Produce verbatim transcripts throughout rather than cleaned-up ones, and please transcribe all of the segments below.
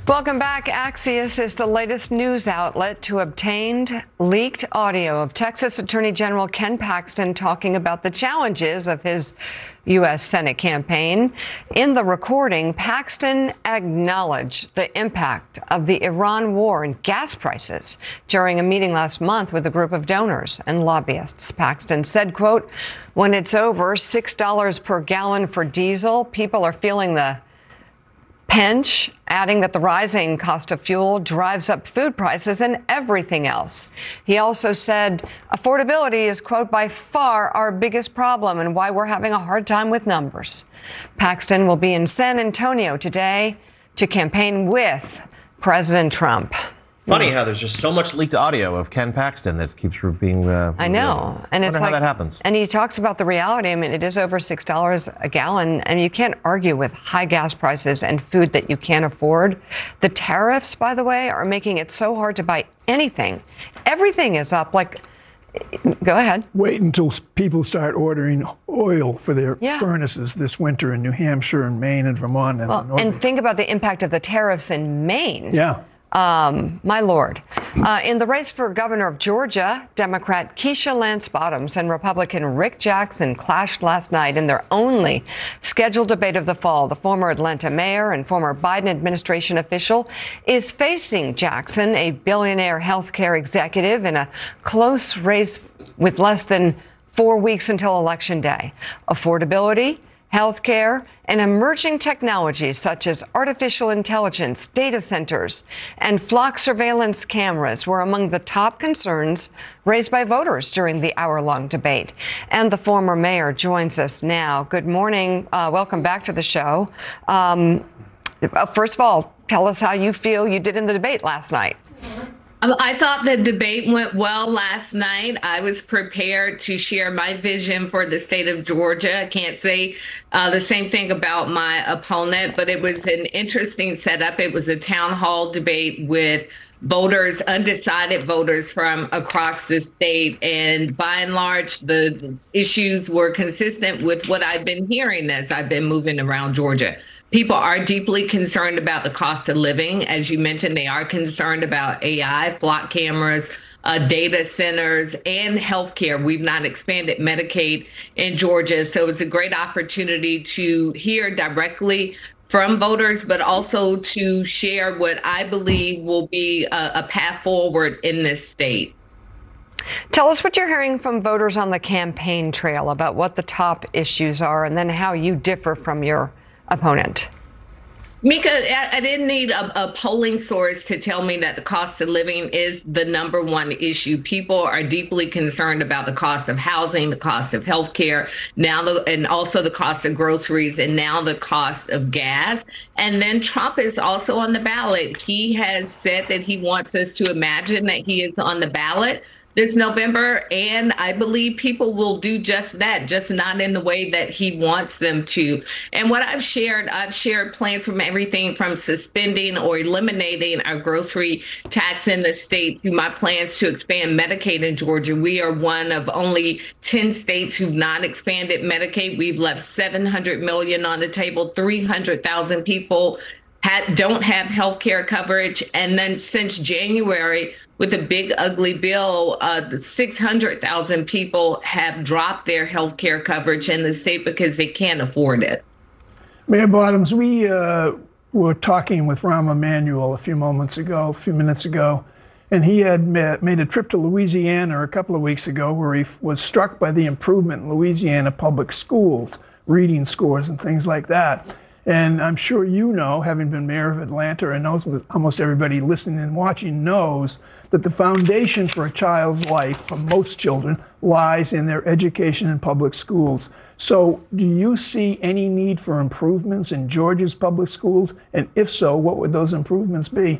Welcome back. Axios is the latest news outlet to obtain leaked audio of Texas Attorney General Ken Paxton talking about the challenges of his U S Senate campaign. In the recording, Paxton acknowledged the impact of the Iran war and gas prices during a meeting last month with a group of donors and lobbyists. Paxton said, quote, "When it's over six dollars per gallon for diesel, people are feeling the pinch," adding that the rising cost of fuel drives up food prices and everything else. He also said affordability is, quote, "by far our biggest problem and why we're having a hard time with numbers." Paxton will be in San Antonio today to campaign with President Trump. Funny how there's just so much leaked audio of Ken Paxton that keeps being. Uh, I know, and it's how like that happens. And he talks about the reality. I mean, it is over six dollars a gallon, and you can't argue with high gas prices and food that you can't afford. The tariffs, by the way, are making it so hard to buy anything. Everything is up. Like, go ahead. Wait until people start ordering oil for their yeah. furnaces this winter in New Hampshire and Maine and Vermont and well, and think about the impact of the tariffs in Maine. Yeah. Um, my Lord. Uh, in the race for governor of Georgia, Democrat Keisha Lance Bottoms and Republican Rick Jackson clashed last night in their only scheduled debate of the fall. The former Atlanta mayor and former Biden administration official is facing Jackson, a billionaire healthcare executive, in a close race with less than four weeks until Election Day. Affordability, healthcare, and emerging technologies such as artificial intelligence, data centers, and flock surveillance cameras were among the top concerns raised by voters during the hour-long debate. And the former mayor joins us now. Good morning. Uh, welcome back to the show. Um, first of all, tell us how you feel you did in the debate last night. I thought the debate went well last night. I was prepared to share my vision for the state of Georgia. I can't say uh, the same thing about my opponent, but it was an interesting setup. It was a town hall debate with voters, undecided voters from across the state. And by and large, the issues were consistent with what I've been hearing as I've been moving around Georgia. People are deeply concerned about the cost of living. As you mentioned, they are concerned about A I, flock cameras, uh, data centers, and healthcare. We've not expanded Medicaid in Georgia, so it's a great opportunity to hear directly from voters, but also to share what I believe will be a, a path forward in this state. Tell us what you're hearing from voters on the campaign trail about what the top issues are, and then how you differ from your opponent. Mika, I didn't need a, a polling source to tell me that the cost of living is the number one issue. People are deeply concerned about the cost of housing, the cost of healthcare, now the, and also the cost of groceries, and now the cost of gas. And then Trump is also on the ballot. He has said that he wants us to imagine that he is on the ballot this November, and I believe people will do just that, just not in the way that he wants them to. And what I've shared, I've shared plans from everything from suspending or eliminating our grocery tax in the state to my plans to expand Medicaid in Georgia. We are one of only ten states who've not expanded Medicaid. We've left seven hundred million dollars on the table, three hundred thousand people had, don't have health care coverage. And then since January, with a big, ugly bill, uh, six hundred thousand people have dropped their health care coverage in the state because they can't afford it. Mayor Bottoms, we uh, were talking with Rahm Emanuel a few moments ago, a few minutes ago, and he had met, made a trip to Louisiana a couple of weeks ago where he was struck by the improvement in Louisiana public schools, reading scores and things like that. And I'm sure you know, having been mayor of Atlanta, and knows almost everybody listening and watching knows that the foundation for a child's life, for most children, lies in their education in public schools. So do you see any need for improvements in Georgia's public schools? And if so, what would those improvements be?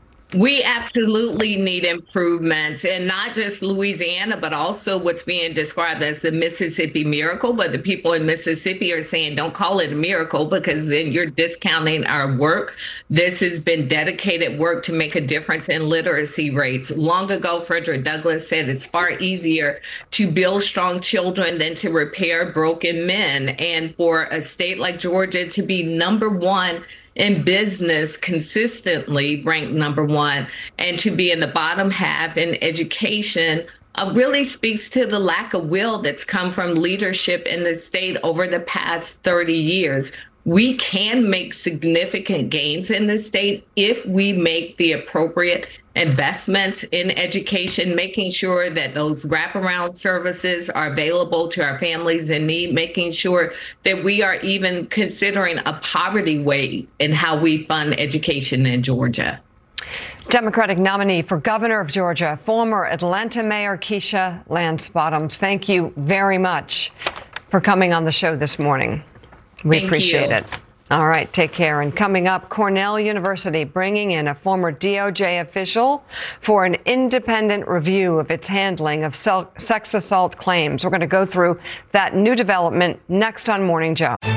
We absolutely need improvements, and not just Louisiana, but also what's being described as the Mississippi miracle. But the people in Mississippi are saying, don't call it a miracle, because then you're discounting our work. This has been dedicated work to make a difference in literacy rates. Long ago, Frederick Douglass said it's far easier to build strong children than to repair broken men. And for a state like Georgia to be number one in business consistently ranked number one, and to be in the bottom half in education uh, really speaks to the lack of will that's come from leadership in the state over the past thirty years. We can make significant gains in the state if we make the appropriate investments in education, making sure that those wraparound services are available to our families in need, making sure that we are even considering a poverty weight in how we fund education in Georgia. Democratic nominee for governor of Georgia, former Atlanta Mayor Keisha Lance Bottoms, thank you very much for coming on the show this morning. We Thank appreciate you. it. All right, take care. And coming up, Cornell University bringing in a former D O J official for an independent review of its handling of sex assault claims. We're going to go through that new development next on Morning Joe.